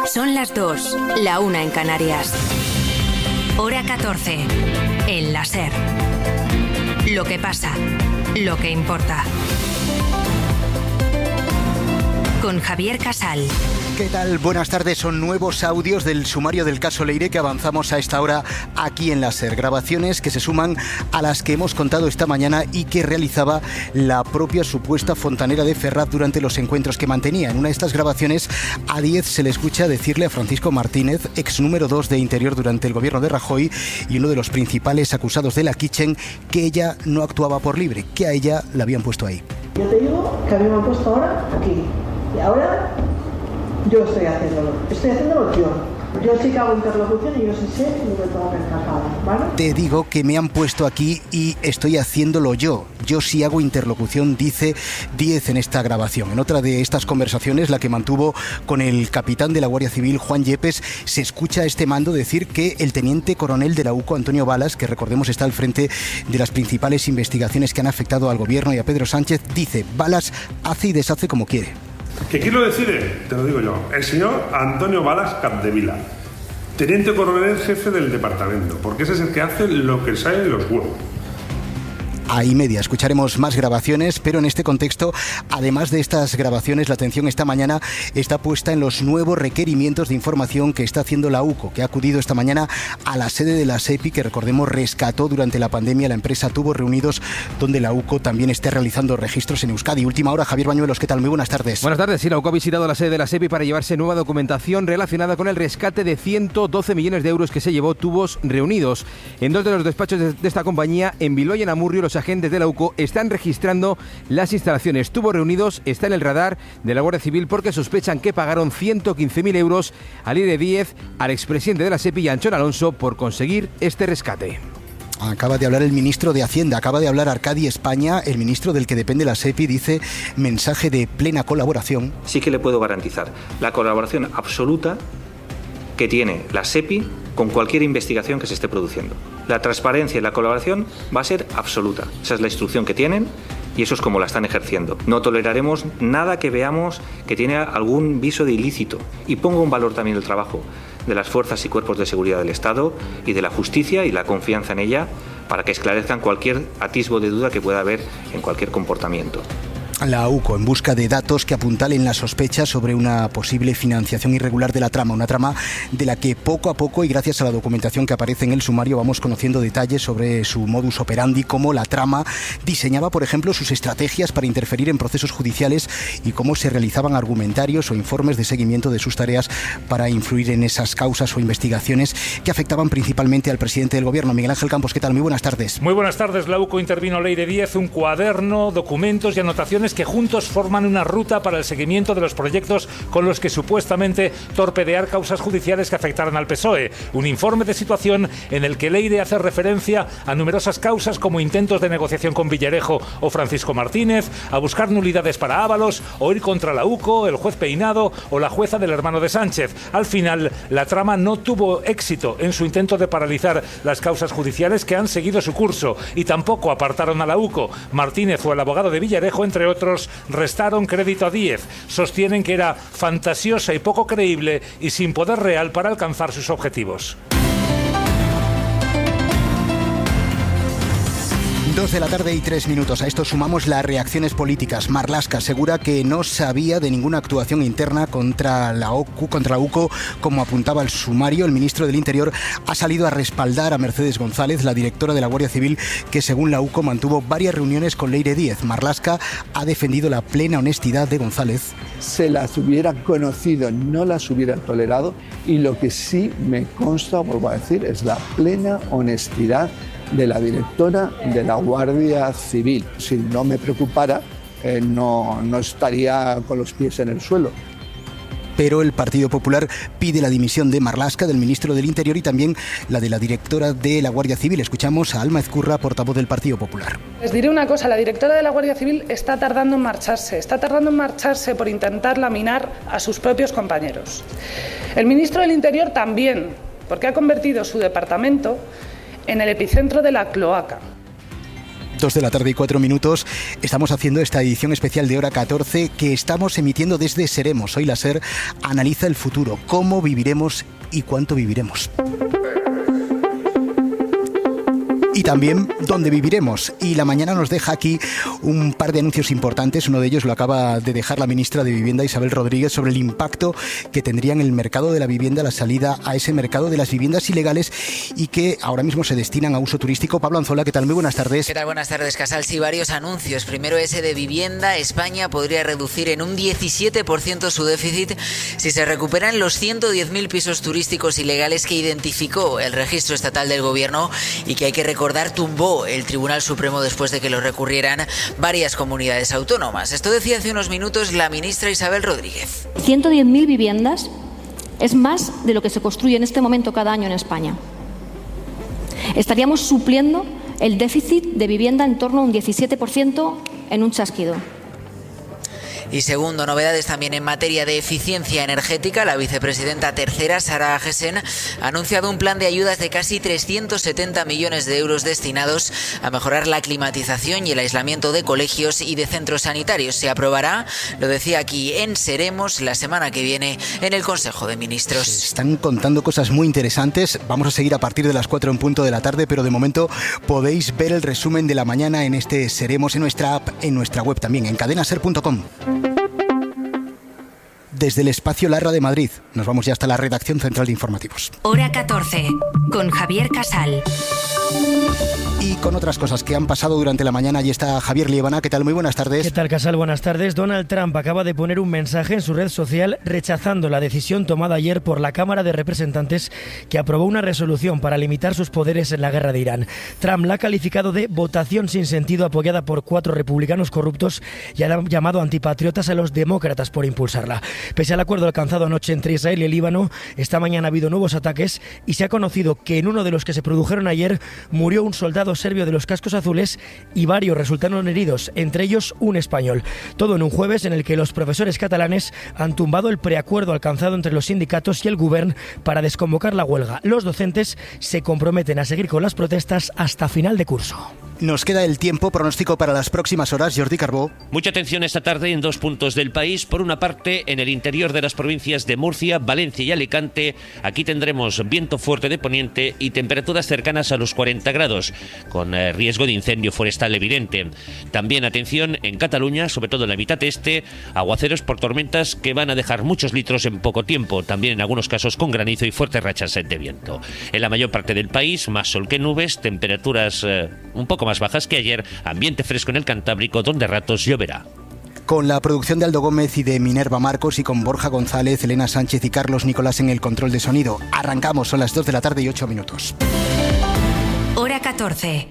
Son las 2, la 1 en Canarias. Hora 14, en la SER. Lo que pasa, lo que importa. Con Javier Casal. ¿Qué tal? Buenas tardes. Son nuevos audios del sumario del caso Leire que avanzamos a esta hora aquí en la SER. Grabaciones que se suman a las que hemos contado esta mañana y que realizaba la propia supuesta fontanera de Ferraz durante los encuentros que mantenía. En una de estas grabaciones, a Díez se le escucha decirle a Francisco Martínez, ex número 2 de Interior durante el gobierno de Rajoy y uno de los principales acusados de la Kitchen, que ella no actuaba por libre, que a ella la habían puesto ahí. Yo te digo que a mí me han puesto ahora aquí. Y ahora yo estoy haciéndolo yo. Yo sí que hago interlocución y yo sí sé lo que tengo que encajar, ¿vale? Te digo que me han puesto aquí y estoy haciéndolo yo. Yo sí hago interlocución, dice Díez en esta grabación. En otra de estas conversaciones, la que mantuvo con el capitán de la Guardia Civil, Juan Yepes, se escucha a este mando decir que el teniente coronel de la UCO, Antonio Balas, que recordemos está al frente de las principales investigaciones que han afectado al gobierno y a Pedro Sánchez, dice: Balas hace y deshace como quiere. ¿Que quién lo decide? Te lo digo yo. El señor Antonio Balas Capdevila, teniente coronel jefe del departamento, porque ese es el que hace lo que sale de los huevos. Ahí media, escucharemos más grabaciones, pero en este contexto, además de estas grabaciones, la atención esta mañana está puesta en los nuevos requerimientos de información que está haciendo la UCO, que ha acudido esta mañana a la sede de la SEPI, que recordemos rescató durante la pandemia la empresa Tubos Reunidos, donde la UCO también está realizando registros en Euskadi. Última hora, Javier Bañuelos, ¿qué tal? Muy buenas tardes. Buenas tardes, sí, la UCO ha visitado la sede de la SEPI para llevarse nueva documentación relacionada con el rescate de 112 millones de euros que se llevó Tubos Reunidos. En dos de los despachos de esta compañía, en Bilbao y en Amurrio, los agentes de la UCO están registrando las instalaciones. Tubos Reunidos está en el radar de la Guardia Civil porque sospechan que pagaron 115.000 euros a Leire Díez, al expresidente de la SEPI y a Anchón Alonso por conseguir este rescate. Acaba de hablar el ministro de Hacienda, acaba de hablar Arcadi España, el ministro del que depende la SEPI, dice mensaje de plena colaboración. Sí que le puedo garantizar la colaboración absoluta que tiene la SEPI con cualquier investigación que se esté produciendo. La transparencia y la colaboración va a ser absoluta. Esa es la instrucción que tienen y eso es como la están ejerciendo. No toleraremos nada que veamos que tiene algún viso de ilícito. Y pongo en valor también el trabajo de las fuerzas y cuerpos de seguridad del Estado y de la justicia y la confianza en ella para que esclarezcan cualquier atisbo de duda que pueda haber en cualquier comportamiento. La UCO en busca de datos que apuntalen la sospecha sobre una posible financiación irregular de la trama, una trama de la que poco a poco y gracias a la documentación que aparece en el sumario vamos conociendo detalles sobre su modus operandi, cómo la trama diseñaba, por ejemplo, sus estrategias para interferir en procesos judiciales y cómo se realizaban argumentarios o informes de seguimiento de sus tareas para influir en esas causas o investigaciones que afectaban principalmente al presidente del gobierno. Miguel Ángel Campos, ¿qué tal? Muy buenas tardes. Muy buenas tardes. La UCO intervino Leire Díez, un cuaderno, documentos y anotaciones que juntos forman una ruta para el seguimiento de los proyectos con los que supuestamente torpedear causas judiciales que afectaran al PSOE. Un informe de situación en el que Leire hace referencia a numerosas causas como intentos de negociación con Villarejo o Francisco Martínez, a buscar nulidades para Ábalos, o ir contra la UCO, el juez Peinado o la jueza del hermano de Sánchez. Al final, la trama no tuvo éxito en su intento de paralizar las causas judiciales que han seguido su curso y tampoco apartaron a la UCO. Martínez o el abogado de Villarejo, entre otros, restaron crédito a Díez. Sostienen que era fantasiosa y poco creíble y sin poder real para alcanzar sus objetivos. 2 de la tarde y 3 minutos. A esto sumamos las reacciones políticas. Marlaska asegura que no sabía de ninguna actuación interna contra la UCO, como apuntaba el sumario. El ministro del Interior ha salido a respaldar a Mercedes González, la directora de la Guardia Civil, que según la UCO mantuvo varias reuniones con Leire Díez. Marlaska ha defendido la plena honestidad de González. Se las hubiera conocido, no las hubiera tolerado, y lo que sí me consta, vuelvo a decir, es la plena honestidad de la directora de la Guardia Civil. Si no me preocupara, no estaría con los pies en el suelo. Pero el Partido Popular pide la dimisión de Marlaska, del ministro del Interior, y también la de la directora de la Guardia Civil. Escuchamos a Alma Ezcurra, portavoz del Partido Popular. Les diré una cosa, la directora de la Guardia Civil está tardando en marcharse por intentar laminar a sus propios compañeros. El ministro del Interior también, porque ha convertido su departamento en el epicentro de la cloaca. 2:04 p.m. Estamos haciendo esta edición especial de Hora 14 que estamos emitiendo desde Seremos. Hoy la SER analiza el futuro, cómo viviremos y cuánto viviremos. Y también dónde viviremos. Y la mañana nos deja aquí un par de anuncios importantes. Uno de ellos lo acaba de dejar la ministra de Vivienda, Isabel Rodríguez, sobre el impacto que tendría en el mercado de la vivienda la salida a ese mercado de las viviendas ilegales y que ahora mismo se destinan a uso turístico. Pablo Anzola, ¿qué tal? Muy buenas tardes. ¿Qué tal? Buenas tardes, Casal. Sí, varios anuncios. Primero ese de vivienda. España podría reducir en un 17% su déficit si se recuperan los 110.000 pisos turísticos ilegales que identificó el registro estatal del gobierno y que hay que recordar tumbó el Tribunal Supremo después de que lo recurrieran varias comunidades autónomas. Esto decía hace unos minutos la ministra Isabel Rodríguez. 110.000 viviendas es más de lo que se construye en este momento cada año en España. Estaríamos supliendo el déficit de vivienda en torno a un 17% en un chasquido. Y segundo, novedades también en materia de eficiencia energética. La vicepresidenta tercera, Sara Agesen, ha anunciado un plan de ayudas de casi 370 millones de euros destinados a mejorar la climatización y el aislamiento de colegios y de centros sanitarios. Se aprobará, lo decía aquí en Seremos, la semana que viene en el Consejo de Ministros. Se están contando cosas muy interesantes. Vamos a seguir a partir de las 4 p.m, pero de momento podéis ver el resumen de la mañana en este Seremos, en nuestra app, en nuestra web también, en cadenaser.com. Desde el espacio Larra de Madrid, nos vamos ya hasta la redacción central de informativos. Hora 14, con Javier Casal. Y con otras cosas que han pasado durante la mañana, allí está Javier Liebana. ¿Qué tal? Muy buenas tardes. ¿Qué tal, Casal? Buenas tardes. Donald Trump acaba de poner un mensaje en su red social rechazando la decisión tomada ayer por la Cámara de Representantes que aprobó una resolución para limitar sus poderes en la guerra de Irán. Trump la ha calificado de votación sin sentido apoyada por 4 republicanos corruptos y ha llamado antipatriotas a los demócratas por impulsarla. Pese al acuerdo alcanzado anoche entre Israel y el Líbano, esta mañana ha habido nuevos ataques y se ha conocido que en uno de los que se produjeron ayer murió un soldado serbio de los cascos azules y varios resultaron heridos, entre ellos un español. Todo en un jueves en el que los profesores catalanes han tumbado el preacuerdo alcanzado entre los sindicatos y el Govern para desconvocar la huelga. Los docentes se comprometen a seguir con las protestas hasta final de curso. Nos queda el tiempo, pronóstico para las próximas horas, Jordi Carbó. Mucha atención esta tarde en 2 puntos del país. Por una parte, en el interior de las provincias de Murcia, Valencia y Alicante. Aquí tendremos viento fuerte de poniente y temperaturas cercanas a los 40 grados, con riesgo de incendio forestal evidente. También atención en Cataluña, sobre todo en la mitad este, aguaceros por tormentas que van a dejar muchos litros en poco tiempo, también en algunos casos con granizo y fuertes rachas de viento. En la mayor parte del país, más sol que nubes, temperaturas un poco más bajas que ayer, ambiente fresco en el Cantábrico, donde a ratos lloverá. Con la producción de Aldo Gómez y de Minerva Marcos y con Borja González, Elena Sánchez y Carlos Nicolás en el control de sonido. Arrancamos, son las 2:08 p.m. Hora 14.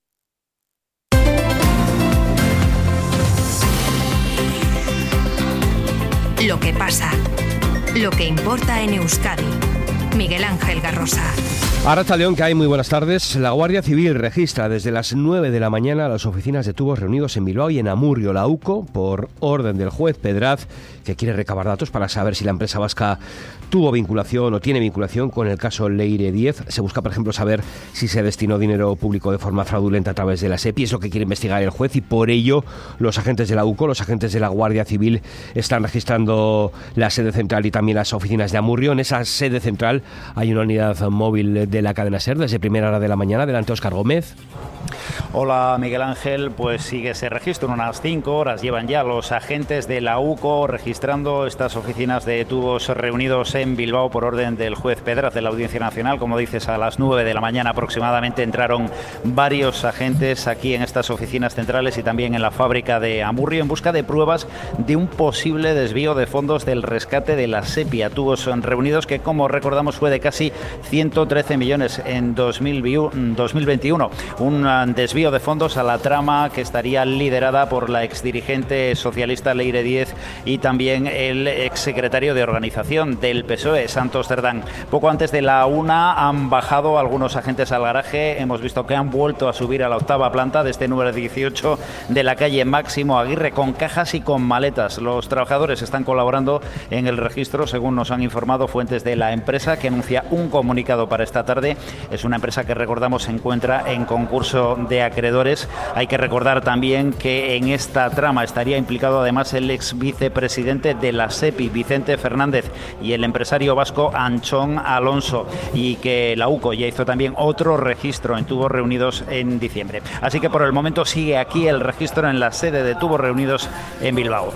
Lo que pasa, lo que importa en Euskadi. Miguel Ángel Garrosa. Arratsaldeon, que hay muy buenas tardes. La Guardia Civil registra desde las 9 de la mañana las oficinas de tubos reunidos en Bilbao y en Amurrio, la UCO, por orden del juez Pedraz, que quiere recabar datos para saber si la empresa vasca tuvo vinculación o tiene vinculación con el caso Leire 10. Se busca, por ejemplo, saber si se destinó dinero público de forma fraudulenta a través de la SEPI. Es lo que quiere investigar el juez y por ello los agentes de la UCO, los agentes de la Guardia Civil, están registrando la sede central y también las oficinas de Amurrio. En esa sede central hay una unidad móvil de la cadena SER desde primera hora de la mañana. Adelante, Óscar Gómez. Hola, Miguel Ángel. Pues sigue ese registro, unas 5 horas llevan ya los agentes de la UCO registrando estas oficinas de tubos reunidos en Bilbao por orden del juez Pedraz de la Audiencia Nacional. Como dices, a las 9 de la mañana aproximadamente entraron varios agentes aquí en estas oficinas centrales y también en la fábrica de Amurrio en busca de pruebas de un posible desvío de fondos del rescate de la SEPI a tubos reunidos, que, como recordamos, fue de casi 113 millones en 2021. Un desvío de fondos a la trama que estaría liderada por la exdirigente socialista Leire 10 y también el exsecretario de organización del PSOE, Santos Cerdán. Poco antes de la 1 han bajado algunos agentes al garaje. Hemos visto que han vuelto a subir a la 8ª planta de este número 18 de la calle Máximo Aguirre con cajas y con maletas. Los trabajadores están colaborando en el registro, según nos han informado fuentes de la empresa, que anuncia un comunicado para esta tarde. Es una empresa que, recordamos, se encuentra en concurso de acreedores. Hay que recordar también que en esta trama estaría implicado además el ex vicepresidente de la SEPI, Vicente Fernández, y el empresario vasco Anchón Alonso, y que la UCO ya hizo también otro registro en Tubos Reunidos en diciembre. Así que por el momento sigue aquí el registro en la sede de Tubos Reunidos en Bilbao.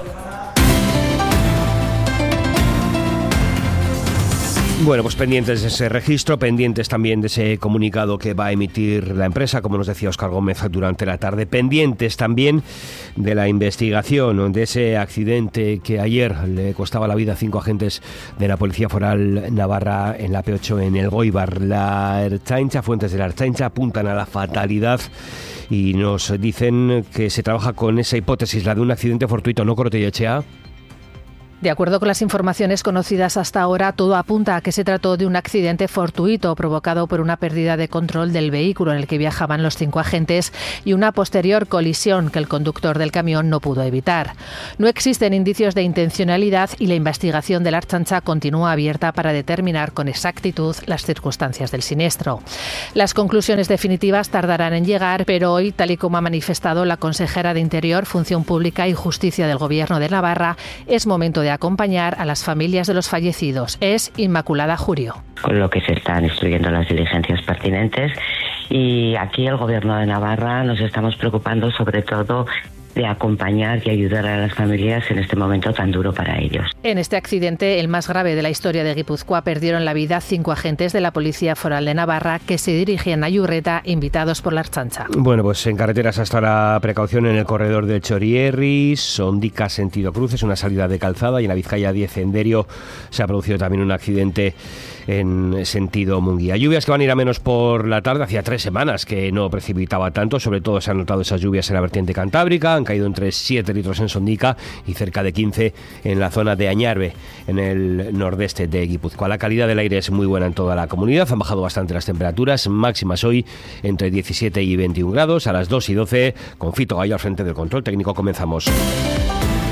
Bueno, pues pendientes de ese registro, pendientes también de ese comunicado que va a emitir la empresa, como nos decía Óscar Gómez durante la tarde, pendientes también de la investigación de ese accidente que ayer le costaba la vida a 5 agentes de la Policía Foral Navarra en la P8 en Elgoibar. La Ertzaintza, fuentes de la Ertzaintza apuntan a la fatalidad y nos dicen que se trabaja con esa hipótesis, la de un accidente fortuito, ¿no, Corotellechea? De acuerdo con las informaciones conocidas hasta ahora, todo apunta a que se trató de un accidente fortuito provocado por una pérdida de control del vehículo en el que viajaban los 5 agentes y una posterior colisión que el conductor del camión no pudo evitar. No existen indicios de intencionalidad y la investigación de la Ertzaintza continúa abierta para determinar con exactitud las circunstancias del siniestro. Las conclusiones definitivas tardarán en llegar, pero hoy, tal y como ha manifestado la consejera de Interior, Función Pública y Justicia del Gobierno de Navarra, es momento de acompañar a las familias de los fallecidos. Es Inmaculada Jurio. Con lo que se están instruyendo las diligencias pertinentes, y aquí el Gobierno de Navarra nos estamos preocupando sobre todo de acompañar y ayudar a las familias en este momento tan duro para ellos. En este accidente, el más grave de la historia de Guipúzcoa, perdieron la vida 5 agentes de la Policía Foral de Navarra que se dirigían a Yurreta, invitados por la Ertzaintza. Bueno, pues en carreteras hasta la precaución en el corredor de Chorierri, Sondica sentido cruces, una salida de calzada, y en la Vizcaya 10 en Derio se ha producido también un accidente en sentido Munguía. Lluvias que van a ir a menos por la tarde. Hacía 3 semanas que no precipitaba tanto, sobre todo se han notado esas lluvias en la vertiente cantábrica, han caído entre 7 litros en Sondica y cerca de 15 en la zona de Añarbe, en el nordeste de Guipúzcoa. La calidad del aire es muy buena en toda la comunidad, han bajado bastante las temperaturas, máximas hoy entre 17 y 21 grados, a las 2 y 12, con Fito Gallo al frente del control técnico. Comenzamos.